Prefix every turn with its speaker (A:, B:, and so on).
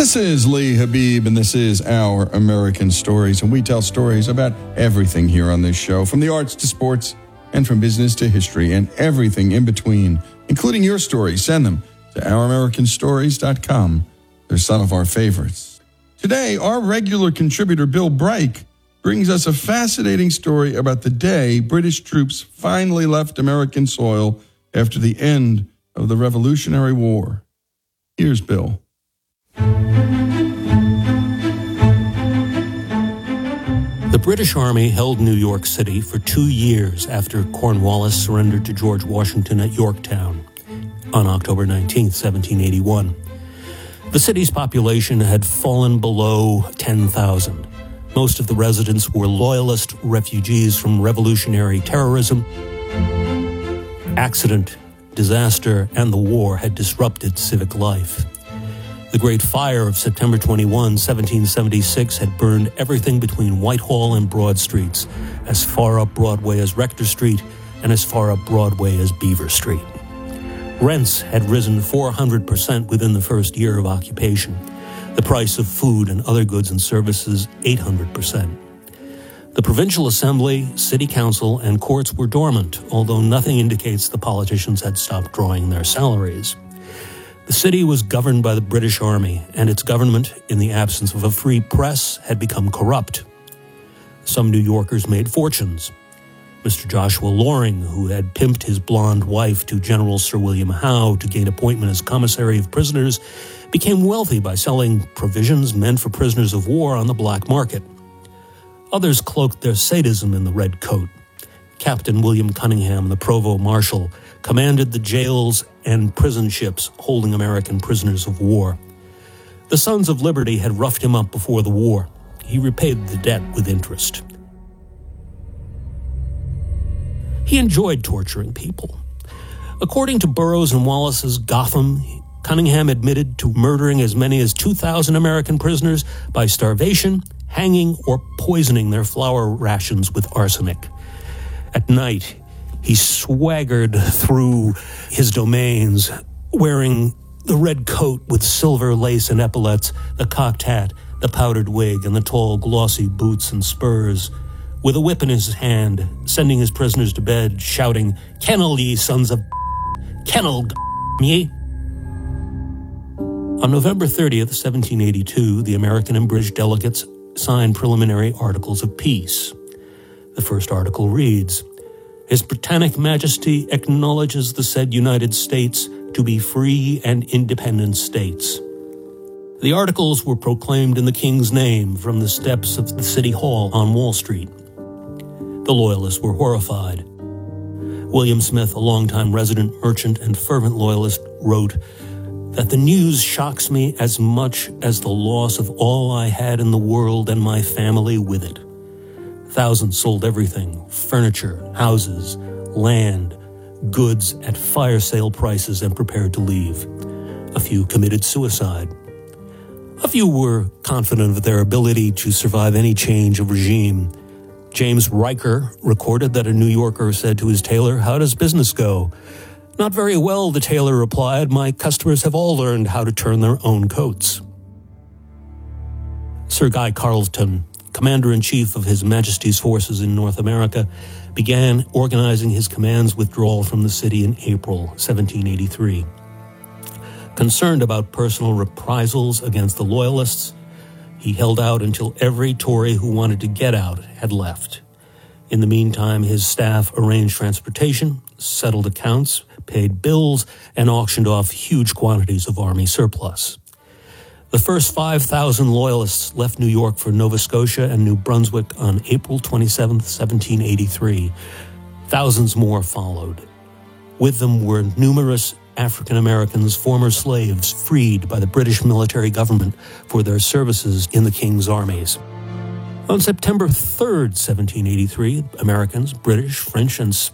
A: This is Lee Habib, and this is Our American Stories, and we tell stories about everything here on this show, from the arts to sports, and from business to history, and everything in between, including your stories. Send them to ouramericanstories.com. They're some of our favorites. Today, our regular contributor, Bill Brike, brings us a fascinating story about the day British troops finally left American soil after the end of the Revolutionary War. Here's Bill.
B: The British Army held New York City for 2 years after Cornwallis surrendered to George Washington at Yorktown on October 19, 1781. The city's population had fallen below 10,000. Most of the residents were loyalist refugees from revolutionary terrorism. Accident, disaster, and the war had disrupted civic life. The Great Fire of September 21, 1776 had burned everything between Whitehall and Broad Streets, as far up Broadway as Rector Street and as far up Broadway as Beaver Street. Rents had risen 400% within the first year of occupation. The price of food and other goods and services 800%. The Provincial Assembly, City Council, and courts were dormant, although nothing indicates the politicians had stopped drawing their salaries. The city was governed by the British Army, and its government, in the absence of a free press, had become corrupt. Some New Yorkers made fortunes. Mr. Joshua Loring, who had pimped his blonde wife to General Sir William Howe to gain appointment as commissary of prisoners, became wealthy by selling provisions meant for prisoners of war on the black market. Others cloaked their sadism in the red coat. Captain William Cunningham, the provost marshal, commanded the jails and prison ships holding American prisoners of war. The Sons of Liberty had roughed him up before the war. He repaid the debt with interest. He enjoyed torturing people. According to Burroughs and Wallace's Gotham, Cunningham admitted to murdering as many as 2,000 American prisoners by starvation, hanging, or poisoning their flour rations with arsenic. At night, he swaggered through his domains, wearing the red coat with silver lace and epaulets, the cocked hat, the powdered wig, and the tall, glossy boots and spurs, with a whip in his hand, sending his prisoners to bed, shouting, "Kennel, ye sons of kennel, ye!" On November 30th, 1782, the American and British delegates signed preliminary articles of peace. The first article reads, "His Britannic Majesty acknowledges the said United States to be free and independent states." The articles were proclaimed in the King's name from the steps of the City Hall on Wall Street. The Loyalists were horrified. William Smith, a longtime resident merchant and fervent Loyalist, wrote that the news shocks me as much as the loss of all I had in the world and my family with it. Thousands sold everything, furniture, houses, land, goods at fire sale prices and prepared to leave. A few committed suicide. A few were confident of their ability to survive any change of regime. James Riker recorded that a New Yorker said to his tailor, "How does business go?" "Not very well," the tailor replied. "My customers have all learned how to turn their own coats." Sir Guy Carleton, Commander-in-Chief of His Majesty's forces in North America, began organizing his command's withdrawal from the city in April 1783. Concerned about personal reprisals against the Loyalists, he held out until every Tory who wanted to get out had left. In the meantime, his staff arranged transportation, settled accounts, paid bills, and auctioned off huge quantities of army surplus. The first 5,000 Loyalists left New York for Nova Scotia and New Brunswick on April 27, 1783. Thousands more followed. With them were numerous African Americans, former slaves, freed by the British military government for their services in the King's armies. On September 3, 1783, Americans, British, French, and